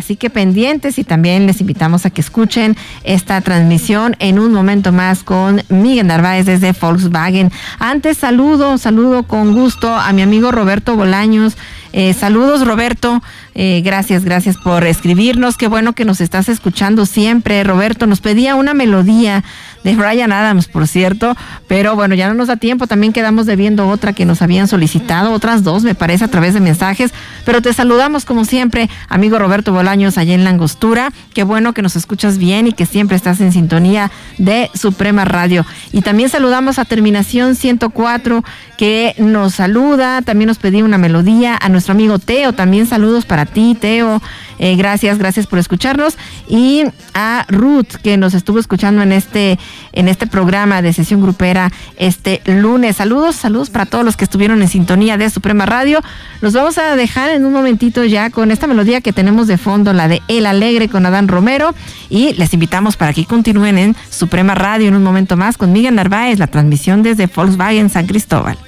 Así que pendientes, y también les invitamos a que escuchen esta transmisión en un momento más con Miguel Narváez desde Volkswagen. Antes saludo con gusto a mi amigo Roberto Bolaños. Saludos, Roberto. Gracias por escribirnos. Qué bueno que nos estás escuchando siempre. Roberto nos pedía una melodía de Bryan Adams, por cierto, pero bueno, ya no nos da tiempo. También quedamos debiendo otra que nos habían solicitado, otras dos, me parece, a través de mensajes, pero te saludamos como siempre, amigo Roberto Bolaños, allá en La Angostura. Qué bueno que nos escuchas bien y que siempre estás en sintonía de Suprema Radio. Y también saludamos a Terminación 104, que nos saluda, también nos pedía una melodía. A nuestro amigo Teo, también saludos para ti, Teo. Gracias por escucharnos. Y a Ruth, que nos estuvo escuchando en este programa de Sesión Grupera este lunes. Saludos para todos los que estuvieron en sintonía de Suprema Radio. Los vamos a dejar en un momentito ya con esta melodía que tenemos de fondo, la de El Alegre con Adán Romero, y les invitamos para que continúen en Suprema Radio en un momento más con Miguel Narváez, la transmisión desde Volkswagen San Cristóbal.